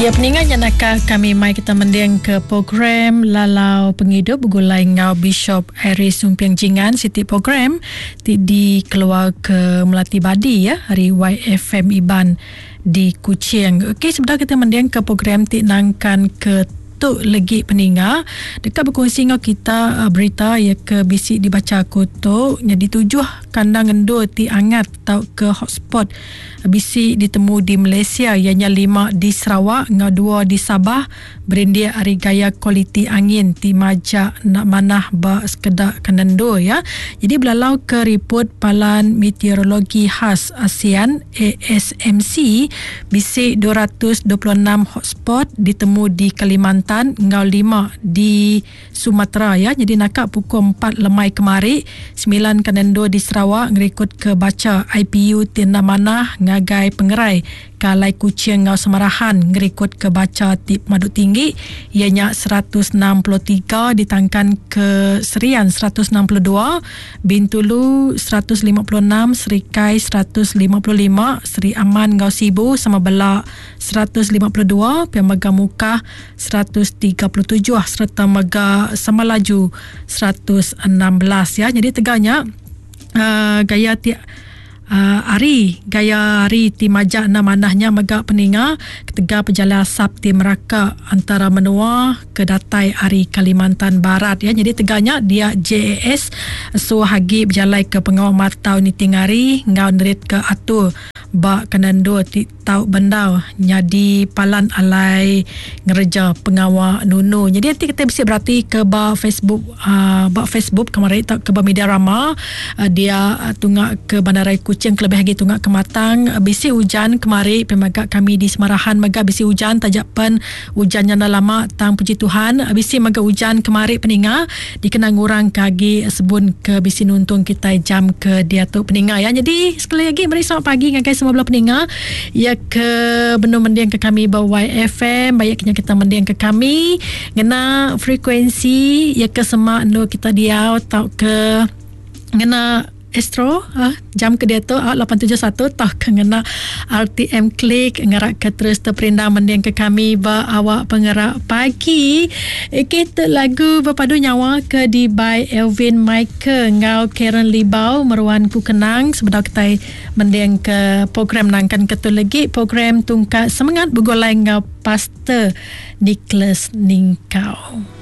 Ya, peningat yang nak kami mai kita mendiang ke program Lalau Pengidup bergulai ngau Bishop Aris Sumpiang Jingan Siti program di keluar ke Melati Badi ya hari YFM Iban di Kuching. Okey, sebentar kita mendiang ke program ti nangkan ke Tok lagi peninga dekat berkongsi dengan kita berita ya ke bisik dibaca kotok yang ditujuh kandang endo ti angat tau ke hotspot bisik ditemu di Malaysia ianya 5 di Sarawak dengan 2 di Sabah berindia hari gaya kualiti angin ti majak nak manah ba sekedak kanando ya. Jadi belalau ke report Palan Meteorologi Khas ASEAN ASMC bisik 226 hotspot ditemu di Kalimantan ngau 5 di Sumatera ya. Jadi nakak pukul 4 lemai kemari 9 kanando di Sarawak ngerekod ke baca IPU Tinda Manah ngagai pengerai Kalai Kuching ngau Semarahan ngerekod ke baca tip Maduk Tinggi ianya 163 ditangkan ke Serian 162 Bintulu 156 Serikai 155 Seri Aman ngau Sibu sama Belak 152 Piamaga Mukah 137 serta Mega Samalaju 116 ya. Jadi teganya gaya hari ti majak na manahnya mega peninga ketega pejala asap ti Melaka antara menua ke Datai Ari Kalimantan Barat ya. Jadi teganya dia JAS so hagi berjalai ke pengawal matau ni tingari ngau nerit ke atur ba kanando ti tau bendau nyadi palan alai ngereja pengawal nunu. Jadi nanti kita bisa berarti ke ba Facebook kemarin tak ke ba media rama dia tunggak ke Bandaraya Kuching kelebih lagi tunggak ke Matang bisi hujan kemari pemagak kami di Semarahan mega bisi hujan tajapan hujannya dah lama tang puji Tuhan bisi mega hujan kemari peninga dikenang orang kagi sebun ke bisi nuntung kita jam ke dia tu peninga ya. Jadi sekali lagi mari selamat pagi ngakai semua belah peninga ya ke benar mendiang ke kami bawa YFM banyaknya kita mendiang ke kami ngena frekuensi ya ke semak ndo kita dia atau ke ngena Astro jam ke dia tu 871 tah kena RTM klik ngerak ke terus terperindah mendiang ke kami ba awak pengerak pagi kita lagu berpadu nyawa ke di by Elvin Michael ngau Karen Libau meruan ku kenang sebentar kita mendiang ke program nangkan ketul lagi program tungkat semangat bergolai ngau Pastor Nicholas Ningkau.